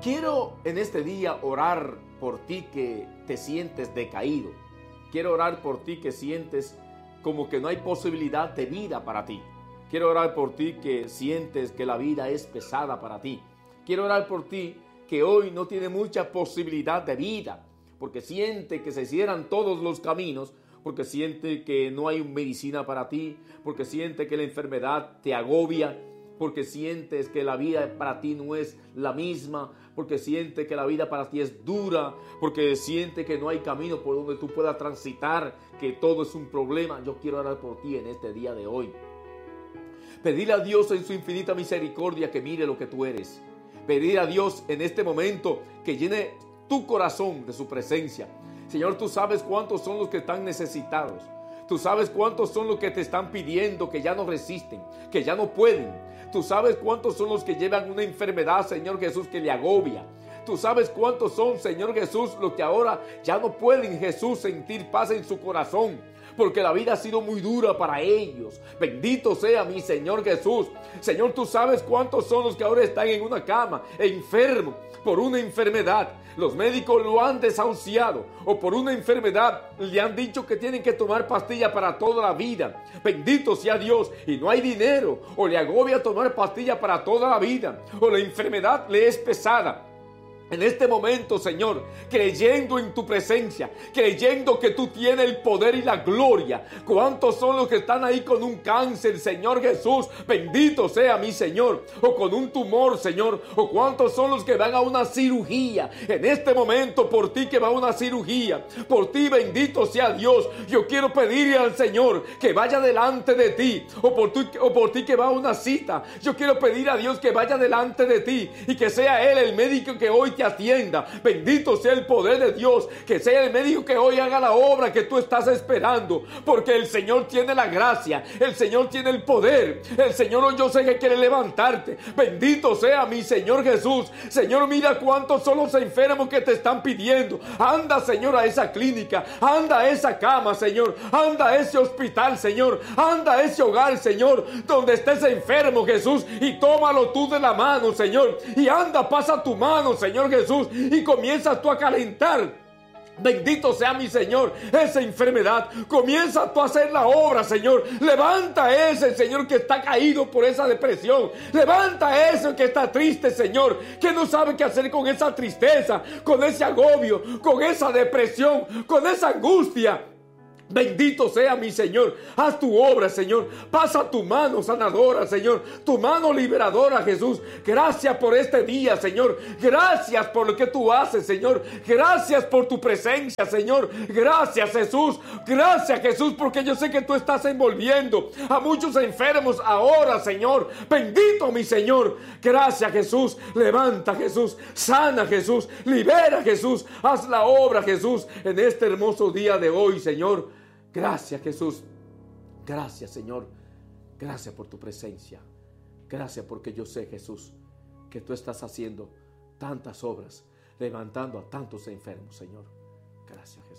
Quiero en este día orar por ti que te sientes decaído. Quiero orar por ti que sientes como que no hay posibilidad de vida para ti. Quiero orar por ti que sientes que la vida es pesada para ti. Quiero orar por ti que hoy no tiene mucha posibilidad de vida, porque siente que se cierran todos los caminos, porque siente que no hay medicina para ti, porque siente que la enfermedad te agobia, porque sientes que la vida para ti no es la misma, porque siente que la vida para ti es dura, porque siente que no hay camino por donde tú puedas transitar, que todo es un problema. Yo quiero orar por ti en este día de hoy. Pedirle a Dios en su infinita misericordia que mire lo que tú eres. Pedir a Dios en este momento que llene tu corazón de su presencia. Señor, tú sabes cuántos son los que están necesitados. Tú sabes cuántos son los que te están pidiendo que ya no resisten, que ya no pueden. Tú sabes cuántos son los que llevan una enfermedad, Señor Jesús, que le agobia. Tú sabes cuántos son, Señor Jesús, los que ahora ya no pueden, Jesús, sentir paz en su corazón, porque la vida ha sido muy dura para ellos. Bendito sea mi Señor Jesús. Señor, tú sabes cuántos son los que ahora están en una cama, enfermos por una enfermedad. Los médicos lo han desahuciado, o por una enfermedad le han dicho que tienen que tomar pastilla para toda la vida. Bendito sea Dios, y no hay dinero, o le agobia tomar pastilla para toda la vida, o la enfermedad le es pesada. En este momento, Señor, creyendo en tu presencia, creyendo que tú tienes el poder y la gloria. ¿Cuántos son los que están ahí con un cáncer, Señor Jesús? Bendito sea mi Señor. O con un tumor, Señor. O cuántos son los que van a una cirugía. En este momento, por ti que va a una cirugía, por ti, bendito sea Dios. Yo quiero pedirle al Señor que vaya delante de ti. O por ti que va a una cita. Yo quiero pedir a Dios que vaya delante de ti y que sea Él el médico que hoy te atienda. Bendito sea el poder de Dios, que sea el médico que hoy haga la obra que tú estás esperando, porque el Señor tiene la gracia, el Señor tiene el poder, el Señor hoy yo sé que quiere levantarte. Bendito sea mi Señor Jesús. Señor, mira cuántos son los enfermos que te están pidiendo. Anda, Señor, a esa clínica, anda a esa cama, Señor, anda a ese hospital, Señor, anda a ese hogar, Señor, donde estés enfermo, Jesús, y tómalo tú de la mano, Señor, y anda, pasa tu mano, Señor Jesús, y comienzas tú a calentar. Bendito sea mi Señor, esa enfermedad. Comienza tú a hacer la obra, Señor. Levanta a ese, Señor, que está caído por esa depresión. Levanta a ese que está triste, Señor, que no sabe qué hacer con esa tristeza, con ese agobio, con esa depresión, con esa angustia. Bendito sea mi Señor. Haz tu obra, Señor. Pasa tu mano sanadora, Señor. Tu mano liberadora, Jesús. Gracias por este día, Señor. Gracias por lo que tú haces, Señor. Gracias por tu presencia, Señor. Gracias, Jesús. Gracias, Jesús, porque yo sé que tú estás envolviendo a muchos enfermos ahora, Señor. Bendito mi Señor. Gracias, Jesús. Levanta, Jesús. Sana, Jesús. Libera, Jesús. Haz la obra, Jesús, en este hermoso día de hoy, Señor. Gracias, Jesús. Gracias, Señor. Gracias por tu presencia. Gracias porque yo sé, Jesús, que tú estás haciendo tantas obras, levantando a tantos enfermos, Señor. Gracias, Jesús.